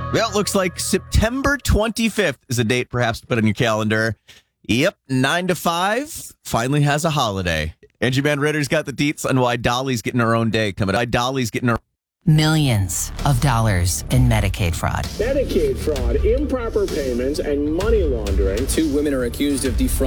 Well, it looks like September 25th is a date perhaps to put on your calendar. Yep, 9 to 5 finally has a holiday. Angie Van Ritter's got the deets on why Dolly's getting her own day coming up. Millions of dollars in Medicaid fraud. Medicaid fraud, improper payments, and money laundering. 2 women are accused of defrauding